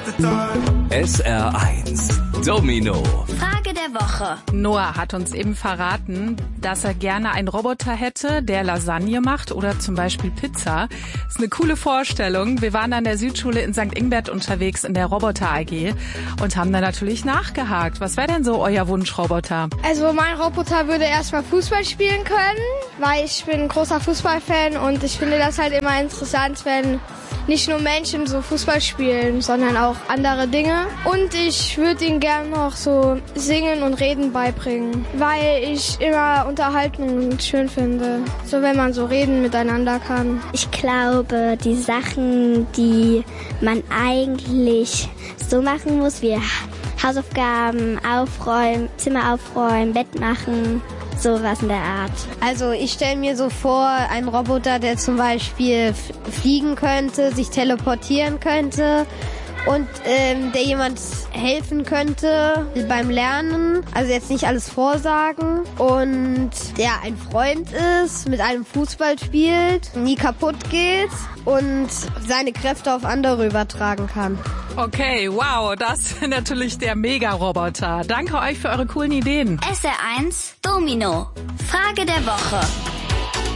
SR1 Domino. Frage der Woche. Noah hat uns eben verraten, dass er gerne einen Roboter hätte, der Lasagne macht oder zum Beispiel Pizza. Ist eine coole Vorstellung. Wir waren an der Südschule in St. Ingbert unterwegs in der Roboter AG und haben da natürlich nachgehakt. Was wäre denn so euer Wunschroboter? Also mein Roboter würde erstmal Fußball spielen können, weil ich bin ein großer Fußballfan und ich finde das halt immer interessant, wenn nicht nur Menschen so Fußball spielen, sondern auch andere Dinge. Und ich würde ihn gern noch so Singen und Reden beibringen, weil ich immer Unterhaltung schön finde. So wenn man so reden miteinander kann. Ich glaube, die Sachen, die man eigentlich so machen muss, wie Hausaufgaben aufräumen, Zimmer aufräumen, Bett machen, sowas in der Art. Also ich stelle mir so vor, einen Roboter, der zum Beispiel fliegen könnte, sich teleportieren könnte und der jemand helfen könnte beim Lernen, also jetzt nicht alles vorsagen und der ein Freund ist, mit einem Fußball spielt, nie kaputt geht und seine Kräfte auf andere übertragen kann. Okay, wow, das ist natürlich der Mega-Roboter. Danke euch für eure coolen Ideen. SR1 Domino. Frage der Woche.